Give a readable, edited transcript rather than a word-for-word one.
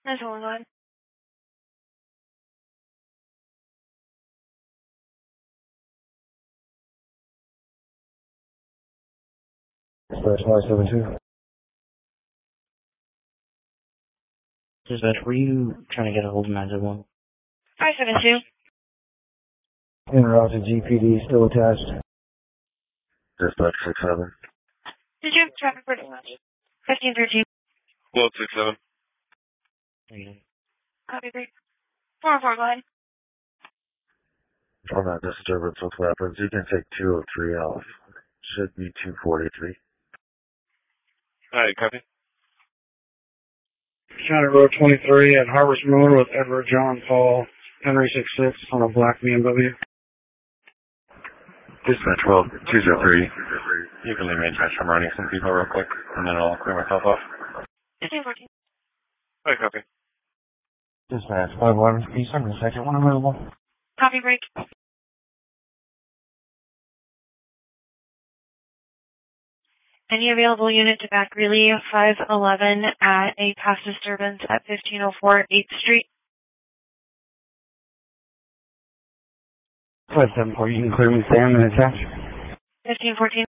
That's all on. Dispatch 572. Dispatch, were you trying to get a hold of 901? 572. En route to GPD, still attached. Dispatch 67. Did you have traffic for 1513? Load 67. There you go. Copy 3. 404, go ahead. On that disturbance with weapons, you can take 203 off. Should be 243. Alright, copy. County Road 23 at Harvest Moon with Edward John Paul, Henry 66 on a black BMW. Dispatch 12, 203. You can leave me a trash. I'm running some people real quick, and then I'll clear myself off. 1514. Alright, copy. Dispatch 511, December 2nd, one available. Copy break. Any available unit to back relay 511 at a past disturbance at 1504 8th Street. 574, you can clear me, Sam, and attach. 1514.